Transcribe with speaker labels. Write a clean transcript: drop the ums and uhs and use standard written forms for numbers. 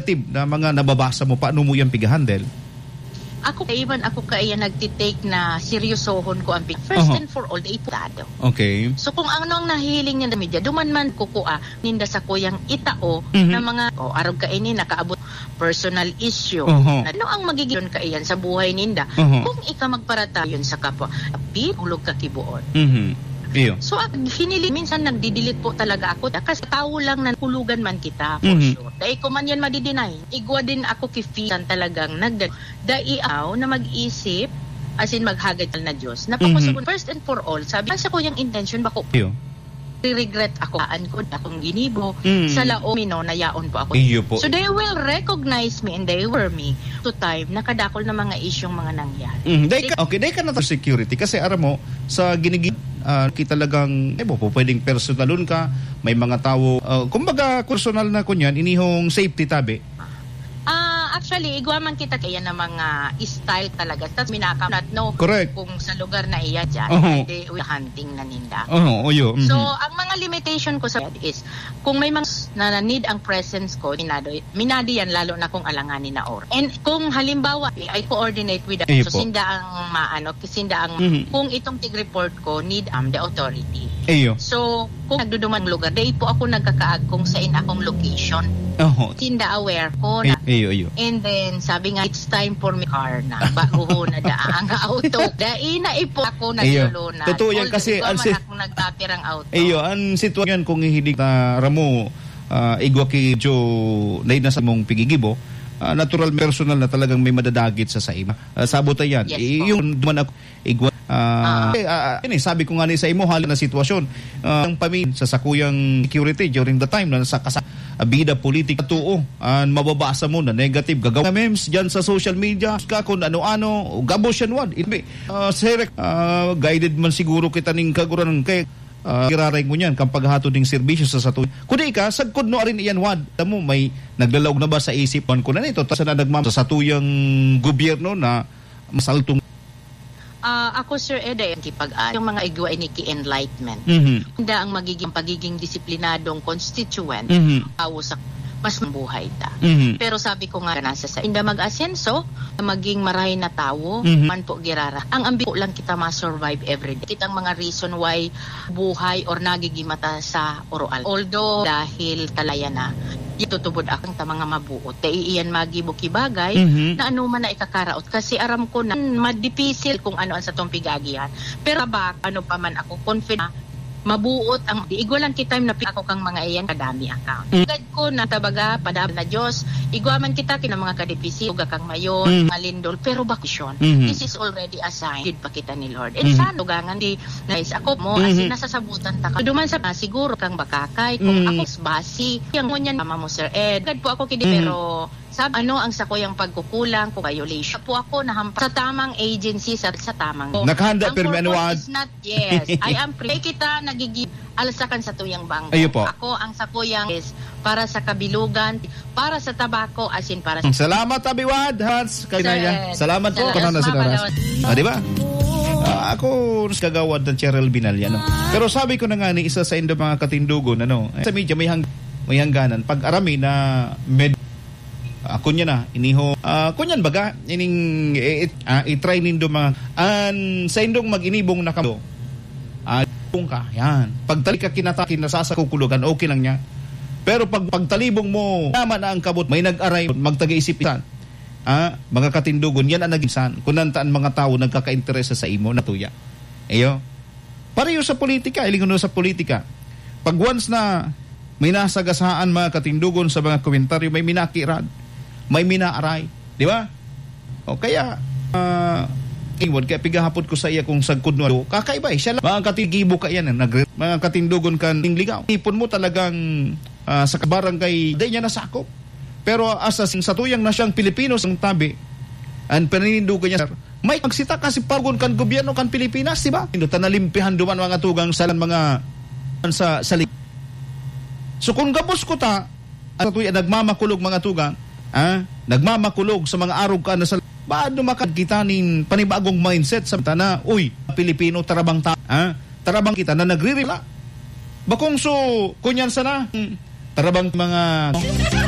Speaker 1: tip na mga nababasa mo, paano mo yan pigahandle?
Speaker 2: Ako kaya nagtitake na seryosohon ko ang first and for all, iputado.
Speaker 1: Okay.
Speaker 2: So kung ano ang nahiling niya na media, duman man kukua, ninda sa kuyang itao na mga, arog ka ini, nakaabot personal issue. Ano ang magiging kaiyan sa buhay ninda? Kung ika magparata yun sa kapwa, hulog ka kibuon.
Speaker 1: Iyo.
Speaker 2: So, minsan nagdidelete po talaga ako kasi tao lang na hulugan man kita for sure. Dahil ko man yan madidinay. Igwa din ako kifisan talagang daiaw na mag-isip as in maghagad na Diyos. Napakusagun first and for all, sabi sa ko yung intention bako.
Speaker 1: Iyo.
Speaker 2: Regret ako akong ginibo sa laomino na yaon po ako.
Speaker 1: Iyo po.
Speaker 2: So they will recognize me and they were me to time nakadakol na mga isyong mga nangyari.
Speaker 1: Dahil ka na security kasi aram mo sa kita talagang pwedeng personalon ka, may mga tao kumbaga personal na kunyan inihong safety tabi.
Speaker 2: Actually, igwaman kita kaya na mga style talaga. Tapos minakamat no.
Speaker 1: Correct.
Speaker 2: Kung sa lugar na iya dyan, hindi hunting na ninda. So, ang mga limitation ko sa is, kung may mga na need ang presence ko, minado yan, lalo na kung alanganin na or. And kung halimbawa, I coordinate with so sinda ang kung itong tig-report ko, need the authority. So, kung nagdudumang lugar, dahil po ako nagkakaag kung saan akong location. Sinda aware ko na. And then, sabi nga, it's time for me car na. Bago na ang auto. Dahil na ipo ako naglulunad.
Speaker 1: Totoo yan kasi
Speaker 2: akong nagtapirang auto.
Speaker 1: Ang sitwasyon kung hihilig na ramo igwa ki Joe na sa mong pigigibo, natural personal na talagang may madadagit sa saima. Sabot yan.
Speaker 2: Yes,
Speaker 1: yung duman ako igwa sabi ko nga ni sa imo halin na sitwasyon ang pamilya sa sakuyang security during the time na sa bida politika tuo mababasa mo na negative gagawa memes dyan sa social media ka kung ano-ano gabos yan wad guided man siguro kita ning kaguran kay kiraray mo niyan kang paghahatod ng serbisyo sa satuyan kundi ka sagkod no arin iyan wad mo may naglalawg na ba sa isipan ko na nito sa nagmam sa satuyang gobyerno na masaltong
Speaker 2: ako Sir Ede, yung mga igwa ni ki-enlightenment. Hindi ang pagiging disiplinadong constituent sa mas mabuhay ta. Pero sabi ko nga nasa sa inda mag-asenso, maging maray na tao, man po girara. Ang ambi po lang kita ma-survive everyday. Kitang mga reason why buhay or nagigimata sa oral. Although dahil talaya na, itutubod akong ta mga mabuot. Iyan magibuki bagay na ano man na ikakaraot. Kasi aram ko na madipisil kung ano ang sa tong pigagihan. Pero ano pa man ako confident mabuot ang igwa lang kita na ako kang mga iyan kadami account. Agad ko na tabaga padam na Diyos igwa man kita kinang mga kadipisi uga kang mayon malindol pero bakisyon. This is already assigned pa kita ni Lord. And sana tugangan di nais ako mo as in nasasabutan ta ka. Duman sa siguro kang bakakay kung ako basi yang mo niyan mama mo Sir Ed. Agad po ako kidi pero sabi ang sakuyang pagkukulang kung violation po ako nahampas sa tamang agency sa tamang
Speaker 1: nakahanda pero manuad
Speaker 2: I am pre kita nagigib alasakan sa tuyang bangko. Ako ang sakuyang is para sa kabilugan, para sa tabako, asin para sa
Speaker 1: salamat Abiwad Hans kay Naya. Salamat po kanang sinaras. Di ba? Ako kagawad ng Cheryl Binalya no. Pero sabi ko na nga ni isa sa indo mga katindugon sa media may hangganan pag arami na kunya na iniho kunyan baga ining i-try nindo mga sa indong mag-inibong na kamo ka yan pagtali ka kinatakin na sasakukulugan okay lang niya pero pagtalibong mo naman na ang kabot may nag-aray magtaga-isipan mga katindugon yan ang naginsan kunantaan mga tao nagkaka-interesa sa imo natuya pareho sa politika ilingon sa politika pag once na may nasagasaan mga katindugon sa mga komentaryo may minakirad may minaaray, di ba? O kaya kaya pigahapot ko sa iya kung sagkod no kakaiba siya lang mga katigibo ka yan mga katindugon kan ligaw ipon mo talagang sa barangay di niya nasakop pero asa sa tuyang na siyang Pilipino sang tabi ang paninindugan niya may magsita kasi pagun kan gobyerno kan Pilipinas di ba ino tanalimpihan duman mga tugang salan mga sa so kung gabos ko ta at tuya nagmamakulog mga tugang nagmamakulog sa mga arog ka na sa baado makakita nin panibagong mindset sa tana Pilipino tarabang tarabang kita na nagre-rela bakong so kunyan sana tarabang mga